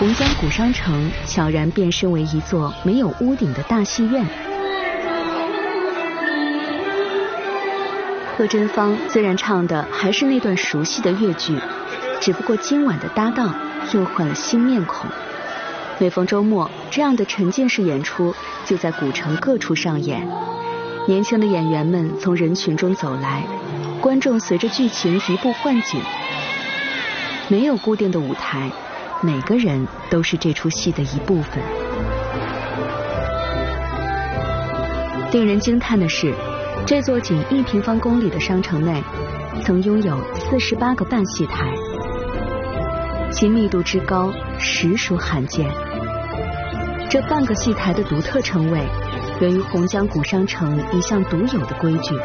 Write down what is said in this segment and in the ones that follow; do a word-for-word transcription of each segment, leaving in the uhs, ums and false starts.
洪江古商城悄然变身为一座没有屋顶的大戏院。贺真芳虽然唱的还是那段熟悉的越剧，只不过今晚的搭档又换了新面孔。每逢周末，这样的沉浸式演出就在古城各处上演。年轻的演员们从人群中走来，观众随着剧情移步换景。没有固定的舞台，每个人都是这出戏的一部分。令人惊叹的是，这座仅一平方公里的商城内，曾拥有四十八个半戏台，其密度之高，实属罕见。这半个戏台的独特称谓，源于洪江古商城一项独有的规矩。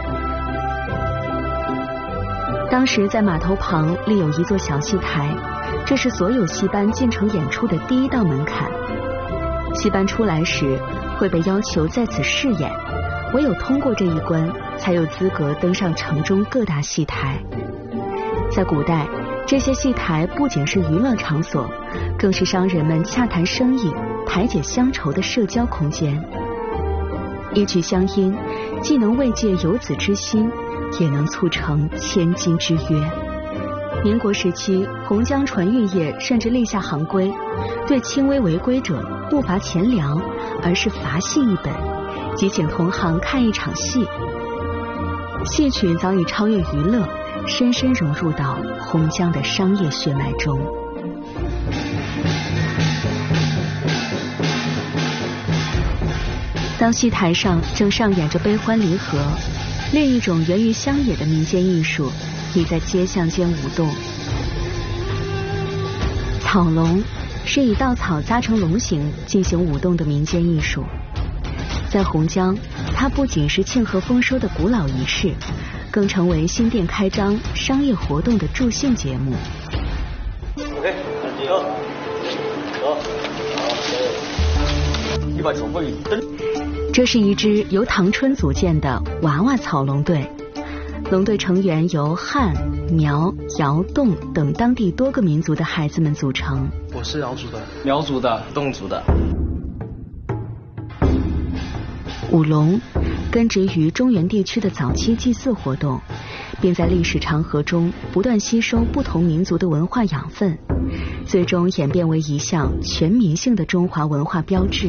当时在码头旁立有一座小戏台，这是所有戏班进城演出的第一道门槛。戏班出来时会被要求在此试演，唯有通过这一关，才有资格登上城中各大戏台。在古代，这些戏台不仅是娱乐场所，更是商人们洽谈生意、排解乡愁的社交空间。一曲乡音，既能慰藉游子之心，也能促成千金之约。民国时期，洪江船运业甚至立下行规，对轻微违规者不罚钱粮，而是罚戏一本，即请同行看一场戏。戏曲早已超越娱乐，深深融入到洪江的商业血脉中。当戏台上正上演着悲欢离合，另一种源于乡野的民间艺术已在街巷间舞动。草龙是以稻草扎成龙形进行舞动的民间艺术。在洪江，它不仅是庆贺丰收的古老仪式，更成为新店开张、商业活动的助兴节目。 OK， 走，走，好，一把手背蹬。 这是一支由唐春组建的娃娃草龙队，龙队成员由汉、苗、瑶、侗等当地多个民族的孩子们组成。 我是瑶族的， 苗族的，侗族的。 舞龙根植于中原地区的早期祭祀活动，并在历史长河中不断吸收不同民族的文化养分，最终演变为一项全民性的中华文化标志。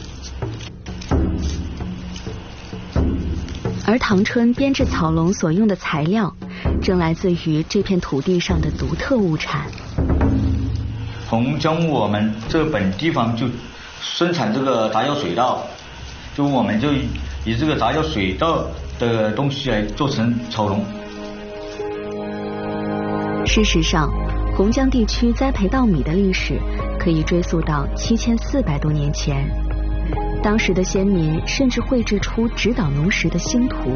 而唐春编制草龙所用的材料，正来自于这片土地上的独特物产。 洪江我们这本地方就生产这个杂交水稻，就我们就以这个杂交水稻的东西来做成草龙。 事实上，洪江地区栽培稻米的历史可以追溯到七千四百多年前。当时的先民甚至绘制出指导农时的星图。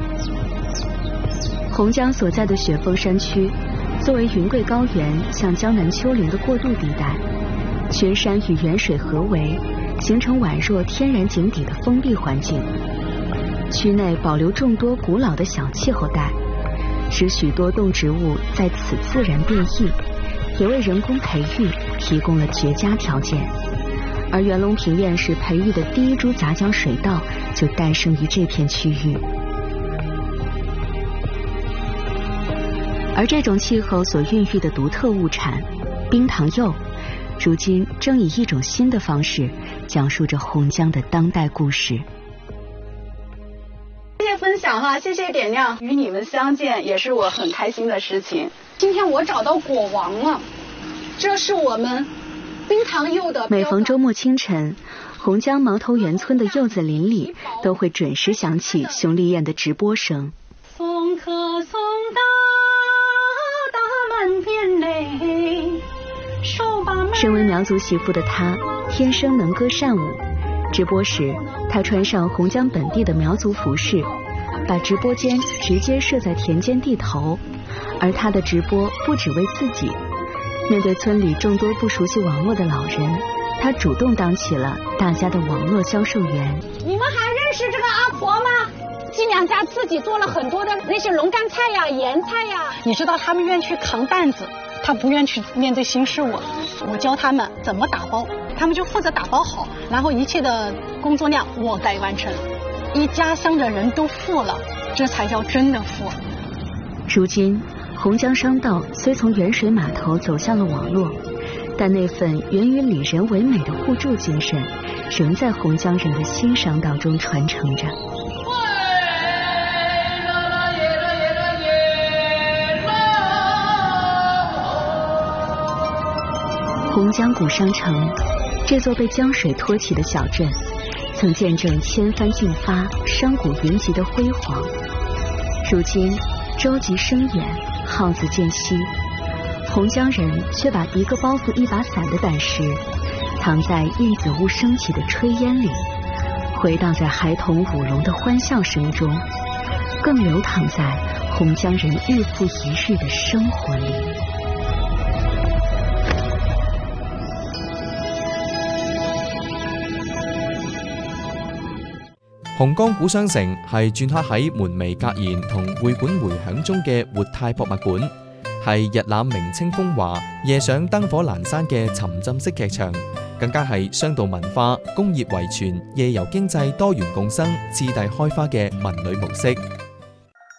洪江所在的雪峰山区，作为云贵高原向江南丘陵的过渡地带，群山与原水合围，形成宛若天然井底的封闭环境。区内保留众多古老的小气候带，使许多动植物在此自然变异，也为人工培育提供了绝佳条件。而袁隆平院士培育的第一株杂交水稻就诞生于这片区域。而这种气候所孕育的独特物产冰糖柚，如今正以一种新的方式讲述着洪江的当代故事。 谢谢分享哈，谢谢点亮，与你们相见也是我很开心的事情。今天我找到果王了，这是我们冰糖柚的。 每逢周末清晨，洪江毛头园村的柚子林里都会准时响起熊丽燕的直播声。 送客送到大满天嘞，手把门。 身为苗族媳妇的她，天生能歌善舞。直播时，她穿上洪江本地的苗族服饰，把直播间直接设在田间地头，而她的直播不只为自己。面对村里众多不熟悉网络的老人，他主动当起了大家的网络销售员。 你们还认识这个阿婆吗？新娘家自己做了很多的那些龙干菜呀、盐菜呀。 你知道他们愿意去扛担子，他不愿去面对新事物。 我教他们怎么打包，他们就负责打包好，然后一切的工作量我来完成。一家乡的人都富了，这才叫真的富。 如今，洪江商道虽从远水码头走向了网络，但那份源于里人为美的互助精神，仍在洪江人的新商道中传承着。洪江古商城，这座被江水托起的小镇，曾见证千帆竞发、商贾云集的辉煌。如今舟楫声远，号子渐稀，洪江人却把一个包袱一把伞的胆识，藏在印子屋升起的炊烟里，回荡在孩童舞龙的欢笑声中，更流淌在洪江人日复一日的生活里。 洪江古商城係鐫刻喺門楣格言同會館迴響中嘅活態博物館，係日覽明清風華、夜賞燈火闌珊嘅沉浸式劇場，更加係商道文化、工業遺傳、夜遊經濟多元共生、次第開花嘅文旅模式。